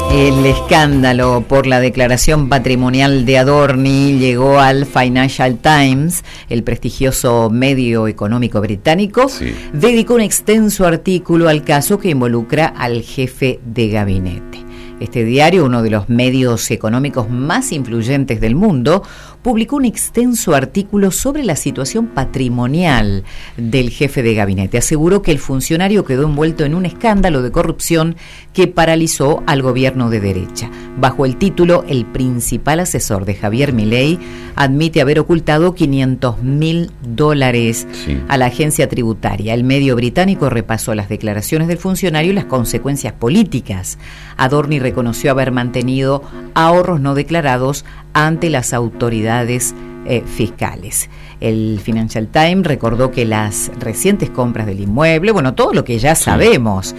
El escándalo por la declaración patrimonial de Adorni llegó al Financial Times. El prestigioso medio económico británico dedicó un extenso artículo al caso que involucra al jefe de gabinete. Este diario, uno de los medios económicos más influyentes del mundo, publicó un extenso artículo sobre la situación patrimonial del jefe de gabinete. Aseguró que el funcionario quedó envuelto en un escándalo de corrupción que paralizó al gobierno de derecha. Bajo el título, el principal asesor de Javier Milei admite haber ocultado $500.000 a la agencia tributaria. El medio británico repasó las declaraciones del funcionario y las consecuencias políticas. Adorni reconoció haber mantenido ahorros no declarados ante las autoridades fiscales. El Financial Times recordó que las recientes compras del inmueble, bueno, todo lo que ya sabemos,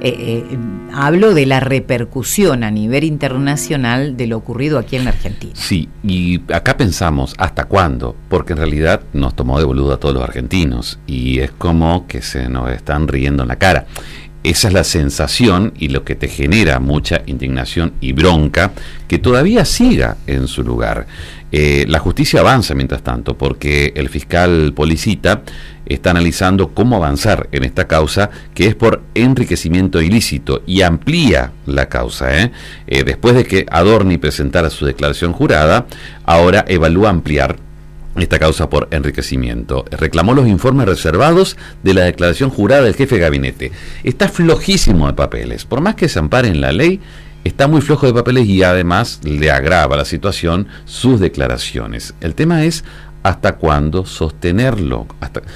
hablo de la repercusión a nivel internacional de lo ocurrido aquí en la Argentina. Sí, y acá pensamos, ¿hasta cuándo? Porque en realidad nos tomó de boludo a todos los argentinos y es como que se nos están riendo en la cara. Esa es la sensación y lo que te genera mucha indignación y bronca que todavía siga en su lugar. La justicia avanza mientras tanto porque el fiscal Policita está analizando cómo avanzar en esta causa que es por enriquecimiento ilícito y amplía la causa. Después de que Adorni presentara su declaración jurada, ahora evalúa ampliar esta causa por enriquecimiento. Reclamó los informes reservados de la declaración jurada del jefe de gabinete. Está flojísimo de papeles. Por más que se ampare en la ley, está muy flojo de papeles y además le agrava la situación sus declaraciones. El tema es hasta cuándo sostenerlo.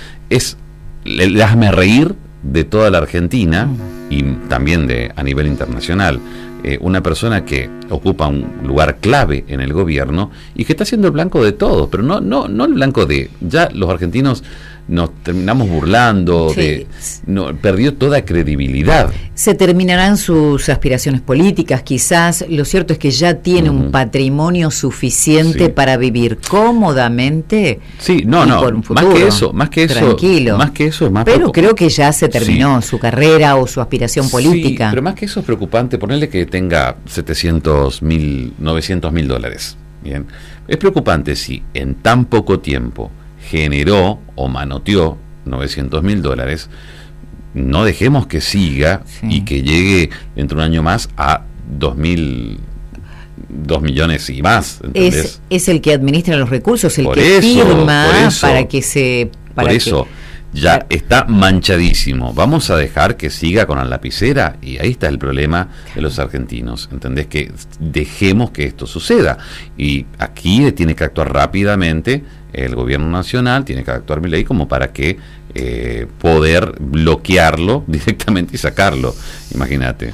El hazme reír de toda la Argentina y también a nivel internacional. Una persona que ocupa un lugar clave en el gobierno y que está siendo el blanco de todos, pero no el blanco de... Ya los argentinos nos terminamos burlando, perdió toda credibilidad. Se terminarán sus aspiraciones políticas, quizás. Lo cierto es que ya tiene un patrimonio suficiente para vivir cómodamente. Sí, por un futuro, más que eso, tranquilo. Más que eso es más. Pero creo que ya se terminó su carrera o su aspiración política. Sí, pero más que eso es preocupante ponerle que tenga $700.000, $900.000. Bien, es preocupante si en tan poco tiempo generó o manoteó $900.000, no dejemos que siga y que llegue dentro de un año más a 2 millones y más. Es el que administra los recursos, el que firma para que se... Por eso ya está manchadísimo. Vamos a dejar que siga con la lapicera y ahí está el problema de los argentinos. ¿Entendés? Que dejemos que esto suceda y aquí tiene que actuar rápidamente el gobierno nacional, tiene que actuar Milei como para que poder bloquearlo directamente y sacarlo. Imagínate,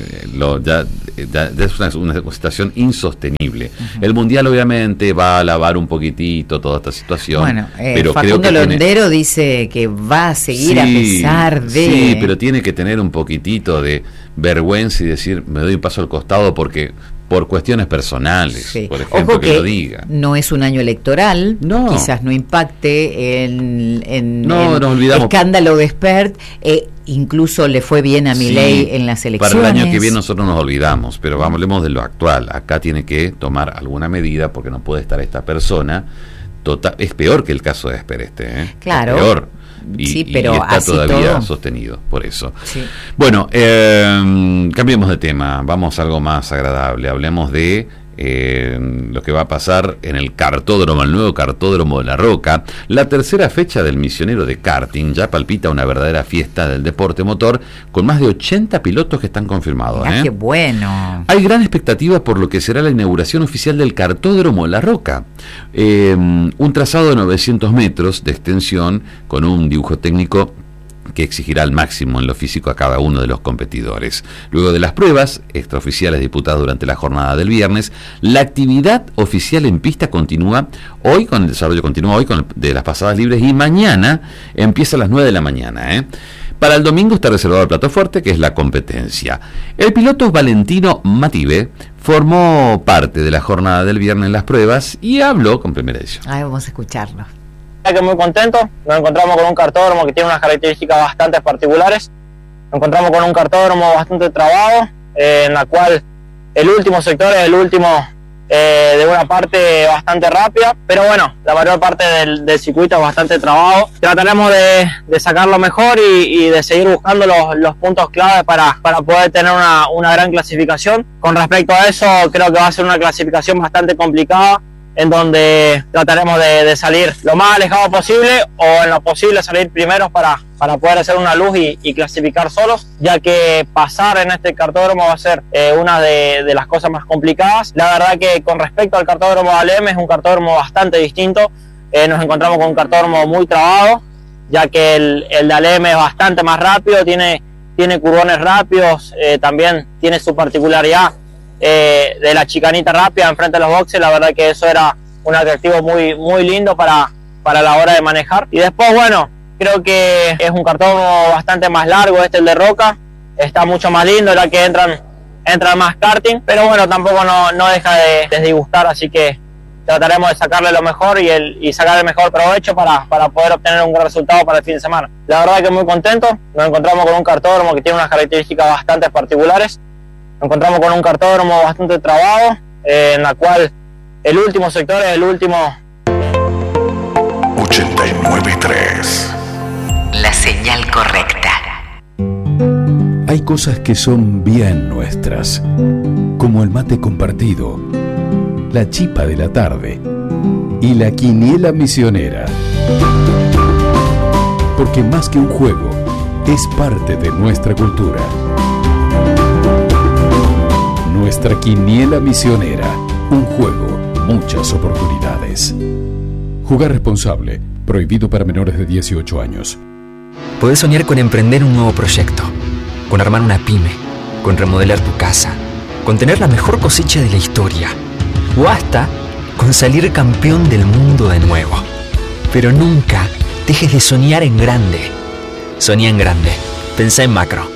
ya es una situación insostenible. El Mundial obviamente va a lavar un poquitito toda esta situación. Bueno, pero Facundo creo que Londero dice que va a seguir a pesar de... Sí, pero tiene que tener un poquitito de vergüenza y decir, me doy un paso al costado porque... por cuestiones personales, por ejemplo, Ojo que lo diga. No es un año electoral, quizás no impacte en escándalo de Spert, incluso le fue bien a Milei en las elecciones. Para el año que viene nosotros nos olvidamos, pero hablemos de lo actual. Acá tiene que tomar alguna medida porque no puede estar esta persona. Es peor que el caso de Spert Claro. Es peor. Pero y está todavía todo sostenido, por eso. Bueno, cambiemos de tema, vamos a algo más agradable. Hablemos de lo que va a pasar en el kartódromo, el nuevo kartódromo de La Roca. La tercera fecha del Misionero de Karting ya palpita una verdadera fiesta del deporte motor, con más de 80 pilotos que están confirmados. ¡Qué bueno! Hay gran expectativa por lo que será la inauguración oficial del kartódromo La Roca. Un trazado de 900 metros de extensión con un dibujo técnico que exigirá al máximo en lo físico a cada uno de los competidores. Luego de las pruebas extraoficiales disputadas durante la jornada del viernes, la actividad oficial en pista continúa hoy con el desarrollo de las pasadas libres y mañana empieza a las 9 de la mañana. Para el domingo está reservado el plato fuerte, que es la competencia. El piloto Valentino Mative formó parte de la jornada del viernes en las pruebas y habló con Primera Edición. Vamos a escucharlo. Que muy contento, nos encontramos con un kartódromo que tiene unas características bastante particulares. Nos encontramos con un kartódromo bastante trabado, en la cual el último sector es el último de una parte bastante rápida, pero bueno, la mayor parte del circuito es bastante trabado. Trataremos de sacarlo mejor y de seguir buscando los puntos clave para poder tener una gran clasificación. Con respecto a eso, creo que va a ser una clasificación bastante complicada, en donde trataremos de salir lo más alejado posible o en lo posible salir primeros para poder hacer una luz y clasificar solos, ya que pasar en este cartódromo va a ser una de las cosas más complicadas. La verdad que con respecto al cartódromo de Alem es un cartódromo bastante distinto. Nos encontramos con un cartódromo muy trabado, ya que el de Alem es bastante más rápido, tiene curbones rápidos, también tiene su particularidad de la chicanita rápida enfrente de los boxes. La verdad que eso era un atractivo muy, muy lindo para la hora de manejar. Y después, bueno, creo que es un cartódromo bastante más largo, el de Roca, está mucho más lindo, ya que entran más karting, pero bueno, tampoco no deja de disgustar, así que trataremos de sacarle lo mejor y sacar el mejor provecho para poder obtener un gran resultado para el fin de semana. La verdad que muy contento, nos encontramos con un cartódromo que tiene unas características bastante particulares. Nos encontramos con un cartódromo bastante trabado, en la cual el último sector es el último. 89.3. La señal correcta. Hay cosas que son bien nuestras, como el mate compartido, la chipa de la tarde y la quiniela misionera. Porque más que un juego, es parte de nuestra cultura. Nuestra quiniela misionera, un juego, muchas oportunidades. Jugar responsable, prohibido para menores de 18 años. Podés soñar con emprender un nuevo proyecto, con armar una pyme, con remodelar tu casa, con tener la mejor cosecha de la historia, o hasta con salir campeón del mundo de nuevo. Pero nunca dejes de soñar en grande. Soñá en grande. Pensá en macro.